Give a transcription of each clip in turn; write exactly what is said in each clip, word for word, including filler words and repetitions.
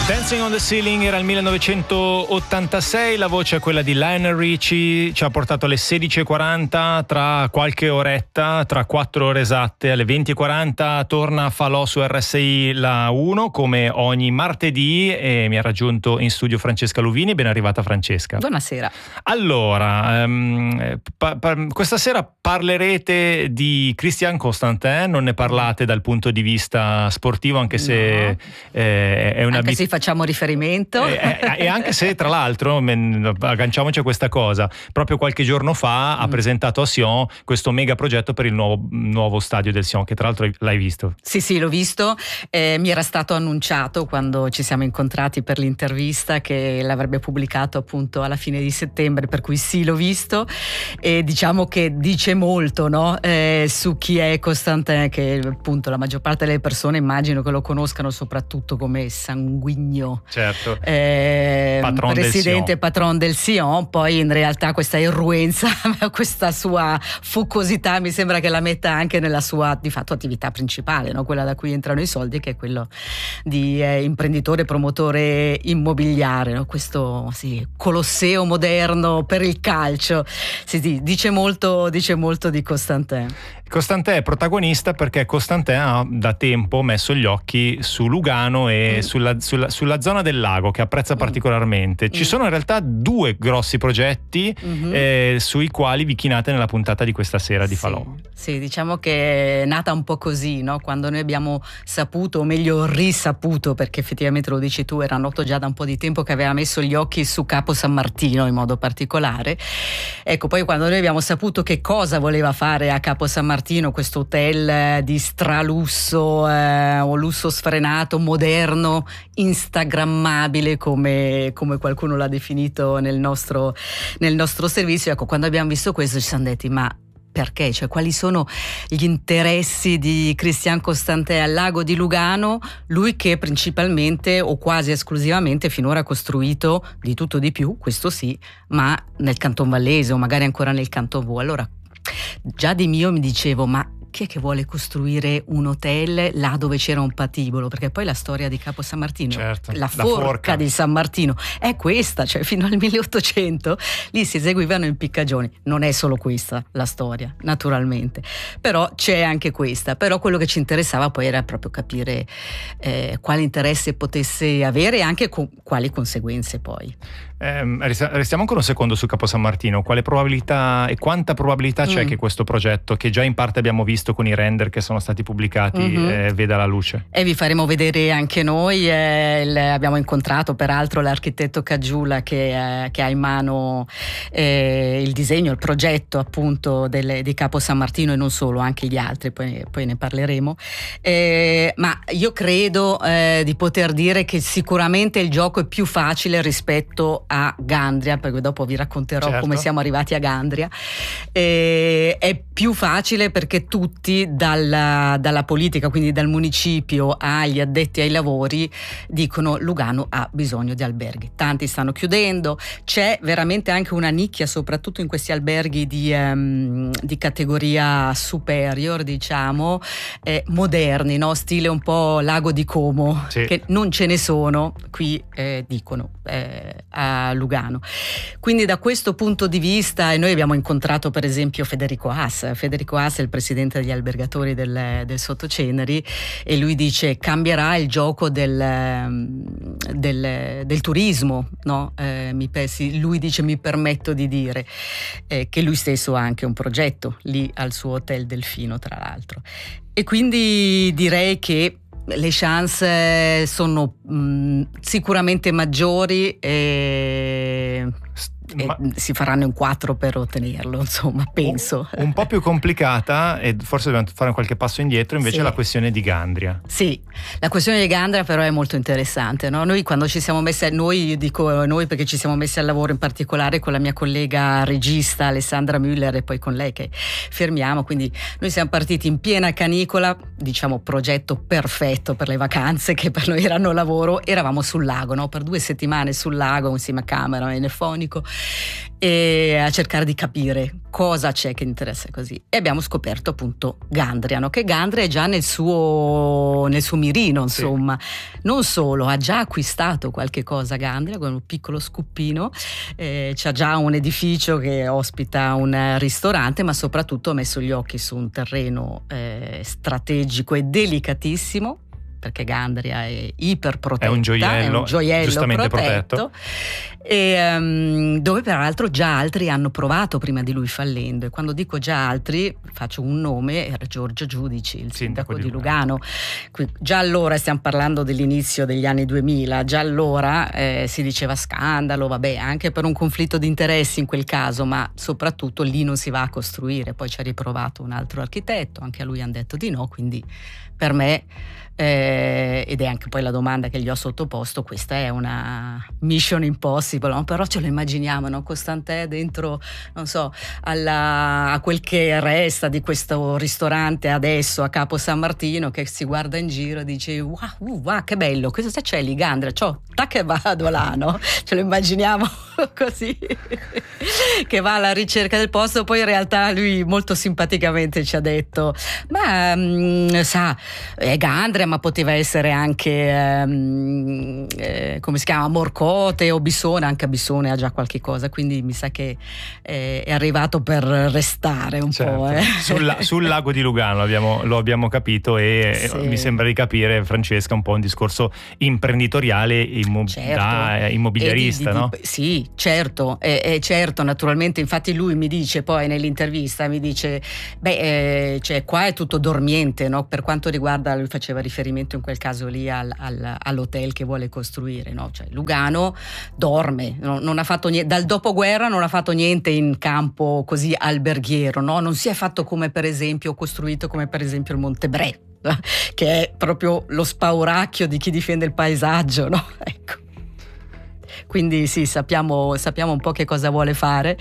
Dancing on the Ceiling era il millenovecentottantasei, la voce è quella di Lionel Richie, ci ha portato alle sedici e quaranta, tra qualche oretta, tra quattro ore esatte, alle venti e quaranta torna Falò su R S I La uno come ogni martedì e mi ha raggiunto in studio Francesca Luvini. Ben arrivata Francesca. Buonasera. Allora, um, pa- pa- questa sera parlerete di Christian Constantin, non ne parlate dal punto di vista sportivo anche se no. eh, è una... Anche bit- se facciamo riferimento. E, e, e anche se tra l'altro, men, agganciamoci a questa cosa, proprio qualche giorno fa mm. ha presentato a Sion questo mega progetto per il nuovo, nuovo stadio del Sion, che tra l'altro l'hai visto. Sì sì, l'ho visto, eh, mi era stato annunciato quando ci siamo incontrati per l'intervista che l'avrebbe pubblicato appunto alla fine di settembre, per cui sì, l'ho visto e diciamo che dice molto, no? eh, su chi è Constantin, che appunto la maggior parte delle persone immagino che lo conoscano soprattutto come sanguigno, certo. eh, Patron presidente del patron del Sion. Poi in realtà questa irruenza, questa sua focosità mi sembra che la metta anche nella sua di fatto attività principale, no? Quella da cui entrano i soldi, che è quello di eh, imprenditore promotore immobiliare, no? Questo sì, colosseo moderno per il calcio. Sì, sì, dice molto, dice molto di Constantin. Constantin è protagonista perché Constantin ha da tempo messo gli occhi su Lugano e mm. sulla, sulla, sulla zona del lago, che apprezza mm. particolarmente. Ci mm. sono in realtà due grossi progetti mm-hmm. eh, sui quali vi chinate nella puntata di questa sera di sì, Falò. Sì, diciamo che è nata un po' così, no? Quando noi abbiamo saputo, o meglio risaputo, perché effettivamente lo dici tu, era noto già da un po' di tempo che aveva messo gli occhi su Capo San Martino in modo particolare. Ecco, poi quando noi abbiamo saputo che cosa voleva fare a Capo San Martino, questo hotel di stralusso eh, o lusso sfrenato, moderno, instagrammabile come, come qualcuno l'ha definito nel nostro, nel nostro servizio. Ecco, quando abbiamo visto questo ci siamo detti ma perché? Cioè, quali sono gli interessi di Christian Constantin al lago di Lugano, lui che principalmente o quasi esclusivamente finora ha costruito di tutto di più, questo sì, ma nel Canton Vallese o magari ancora nel Canton Vaud. Allora già di mio mi dicevo ma chi è che vuole costruire un hotel là dove c'era un patibolo? Perché poi la storia di Capo San Martino, certo, la, la forca, forca di San Martino è questa, cioè fino al milleottocento lì si eseguivano impiccagioni. Non è solo questa la storia, naturalmente, però c'è anche questa. Però quello che ci interessava poi era proprio capire eh, quale interesse potesse avere e anche con quali conseguenze poi. Eh, restiamo ancora un secondo su Capo San Martino. Quale probabilità e quanta probabilità c'è mm. che questo progetto, che già in parte abbiamo visto con i render che sono stati pubblicati, mm-hmm. eh, veda la luce? E vi faremo vedere anche noi. Eh, il, abbiamo incontrato peraltro l'architetto Caggiula che, eh, che ha in mano eh, il disegno, il progetto appunto del, di Capo San Martino e non solo, anche gli altri, poi, poi ne parleremo. Eh, ma io credo eh, di poter dire che sicuramente il gioco è più facile rispetto a Gandria, perché dopo vi racconterò certo. come siamo arrivati a Gandria. Eh, è più facile perché tutti dalla, dalla politica, quindi dal municipio agli addetti ai lavori, dicono Lugano ha bisogno di alberghi, tanti stanno chiudendo, c'è veramente anche una nicchia soprattutto in questi alberghi di, um, di categoria superior, diciamo, eh, moderni, no? Stile un po' Lago di Como, sì. che non ce ne sono qui, eh, dicono eh, a Lugano. Quindi da questo punto di vista, e noi abbiamo incontrato per esempio Federico Haas. Federico Haas è il presidente degli albergatori del, del Sottoceneri e lui dice cambierà il gioco del, del, del turismo, no? Eh, mi, lui dice mi permetto di dire eh, che lui stesso ha anche un progetto lì al suo Hotel Delfino tra l'altro, e quindi direi che le chance sono mh, sicuramente maggiori e, Ma... e si faranno in quattro per ottenerlo, insomma, penso. Un, un po' più complicata, e forse dobbiamo fare qualche passo indietro, invece sì. la questione di Gandria. Sì, la questione di Gandria però è molto interessante, no? Noi quando ci siamo messi, noi io dico noi perché ci siamo messi al lavoro in particolare con la mia collega regista Alessandra Müller e poi con lei che fermiamo, quindi noi siamo partiti in piena canicola, diciamo progetto perfetto per le vacanze che per noi erano lavoro, eravamo sul lago, no? Per due settimane sul lago insieme a camera, telefonico, e a cercare di capire cosa c'è che interessa così, e abbiamo scoperto appunto Gandria, no? Che Gandria è già nel suo, nel suo mirino, insomma. Sì. Non solo, ha già acquistato qualche cosa Gandria con un piccolo scuppino, eh, c'ha già un edificio che ospita un ristorante, ma soprattutto ha messo gli occhi su un terreno eh, strategico e delicatissimo, perché Gandria è iperprotetta, è un gioiello, è un gioiello giustamente protetto, protetto. E, um, dove peraltro già altri hanno provato prima di lui, fallendo. E quando dico già altri faccio un nome: era Giorgio Giudici, il sindaco, sindaco di Lugano. Lugano. Qui, già allora, stiamo parlando dell'inizio degli anni duemila, già allora eh, si diceva scandalo, vabbè, anche per un conflitto di interessi in quel caso, ma soprattutto lì non si va a costruire. Poi ci ha riprovato un altro architetto, anche a lui hanno detto di no, quindi per me, eh, ed è anche poi la domanda che gli ho sottoposto, questa è una mission impossible, no? Però ce lo immaginiamo, no? Costantè dentro, non so, alla, a quel che resta di questo ristorante adesso a Capo San Martino, che si guarda in giro e dice wow, uh, wow, che bello, cosa c'è lì, Gandria? Ciò, tac che vado là, no? Ce lo immaginiamo così, che va alla ricerca del posto. Poi in realtà lui molto simpaticamente ci ha detto: ma mh, sa, è Gandria, ma poteva essere anche ehm, eh, come si chiama, Morcote o Bissone. Anche a Bissone ha già qualche cosa, quindi mi sa che eh, è arrivato per restare un certo. po'. Eh. Sul, sul lago di Lugano abbiamo, lo abbiamo capito, e sì. Mi sembra di capire, Francesca, un po' un discorso imprenditoriale immo- certo. da immobiliarista, di, di, no? Di, sì, certo, e, e certo, naturalmente. Infatti lui mi dice poi nell'intervista, mi dice, beh, eh, cioè qua è tutto dormiente, no? Per quanto riguarda, lui faceva riferimento in quel caso lì al, al, all'hotel che vuole costruire, no? Cioè Lugano dorme, no? Non ha fatto niente, dal dopoguerra non ha fatto niente in campo così alberghiero, no? Non si è fatto come per esempio, costruito come per esempio il Monte Bre, che è proprio lo spauracchio di chi difende il paesaggio, no? Ecco. Quindi sì, sappiamo, sappiamo un po' che cosa vuole fare,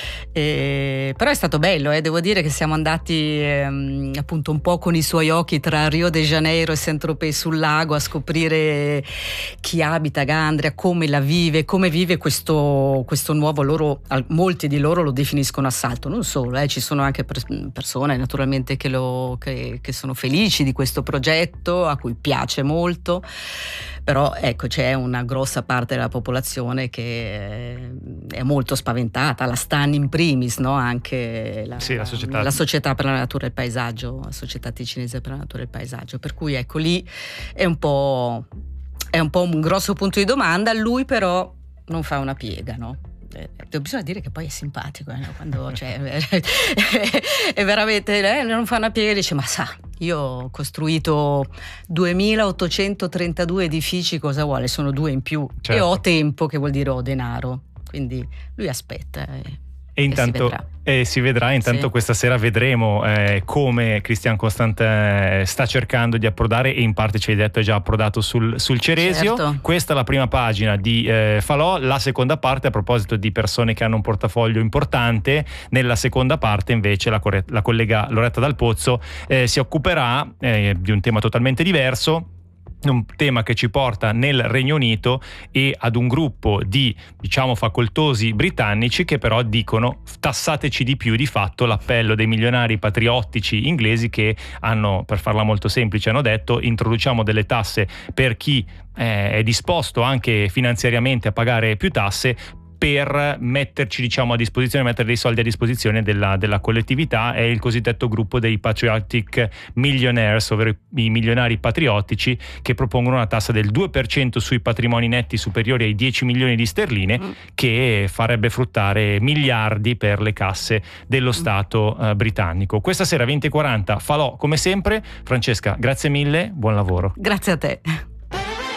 e, però è stato bello, eh? Devo dire che siamo andati ehm, appunto un po' con i suoi occhi tra Rio de Janeiro e Saint-Tropez sul lago a scoprire chi abita Gandria, come la vive, come vive questo, questo nuovo, loro, molti di loro lo definiscono assalto, non solo, eh, ci sono anche per, persone naturalmente che, lo, che, che sono felici di questo progetto, a cui piace molto, però ecco, c'è una grossa parte della popolazione che è molto spaventata, la Stan in primis, no? Anche la, sì, la, società. la società per la natura e il paesaggio, la società ticinese per la natura e il paesaggio, per cui ecco lì è un po', è un po' un grosso punto di domanda. Lui però non fa una piega, no? Eh, bisogna dire che poi è simpatico, eh, no? Quando cioè, è veramente, eh, non fa una piega e dice: ma sa, io ho costruito duemilaottocentotrentadue edifici, cosa vuole? Sono due in più, certo. E ho tempo, che vuol dire ho denaro, quindi lui aspetta eh. E intanto si vedrà. E si vedrà, intanto sì. Questa sera vedremo eh, come Christian Constantin sta cercando di approdare, e in parte ci hai detto è già approdato sul, sul Ceresio. Certo. Questa è la prima pagina di eh, Falò. La seconda parte, a proposito di persone che hanno un portafoglio importante, nella seconda parte invece la, corre- la collega Loretta Dal Pozzo eh, si occuperà eh, di un tema totalmente diverso, un tema che ci porta nel Regno Unito e ad un gruppo di, diciamo, facoltosi britannici che però dicono: tassateci di più. Di fatto l'appello dei milionari patriottici inglesi, che hanno, per farla molto semplice, hanno detto: introduciamo delle tasse per chi eh, è disposto anche finanziariamente a pagare più tasse, per metterci, diciamo, a disposizione, mettere dei soldi a disposizione della, della collettività. È il cosiddetto gruppo dei Patriotic Millionaires, ovvero i milionari patriottici, che propongono una tassa del due per cento sui patrimoni netti superiori ai dieci milioni di sterline, mm. che farebbe fruttare miliardi per le casse dello Stato eh, britannico. Questa sera venti e quaranta Falò come sempre. Francesca, grazie mille, buon lavoro. Grazie a te.